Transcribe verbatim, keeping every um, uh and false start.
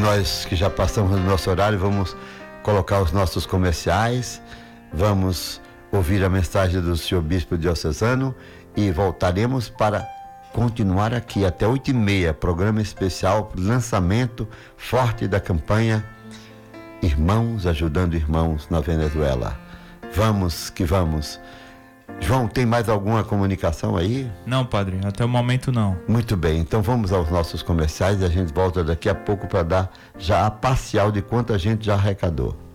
nós que já passamos no nosso horário, vamos colocar os nossos comerciais, vamos ouvir a mensagem do senhor Bispo Diocesano e voltaremos para continuar aqui até oito e meia, programa especial, lançamento forte da campanha Irmãos Ajudando Irmãos na Venezuela. Vamos que vamos. João, tem mais alguma comunicação aí? Não, padre, até o momento não. Muito bem, então vamos aos nossos comerciais e a gente volta daqui a pouco para dar já a parcial de quanto a gente já arrecadou.